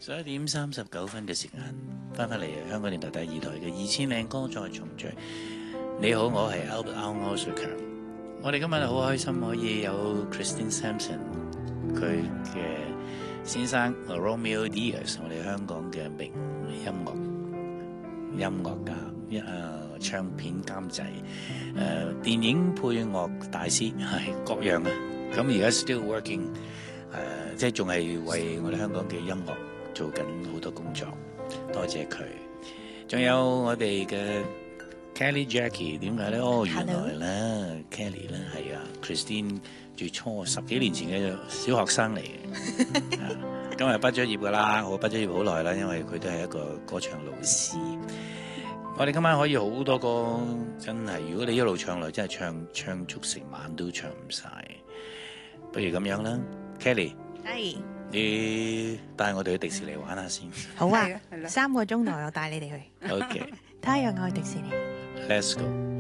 11:39嘅時間，翻返嚟香港電台第二台嘅2000靚歌再重聚。你好，我係 Albert 歐瑞強。我哋今日好開心可以有 Christine Sampson 佢嘅先生 Romeo Diaz， 我哋香港嘅名音樂家，唱片監製，電影配樂大師，係各樣啊。咁而家 still working，即係仲係為我哋香港嘅音樂做緊好多工作，多謝佢。仲有我哋嘅 Kelly Jackie， 點解咧？哦，原來咧 Kelly 咧係啊 Christine 最初10幾年前嘅小學生嚟嘅，今日畢咗業噶啦，我畢咗業好耐啦，因為佢都係一個歌唱老師。我哋今晚可以好多歌，真係如果你一路唱落，真係唱足成晚都唱唔晒。不如咁樣啦 ，Kelly， 係， 你帶我哋去迪士尼玩下先。 好啊，3個鐘內我帶你哋去。 OK， 太陽愛迪士尼。 Let's go。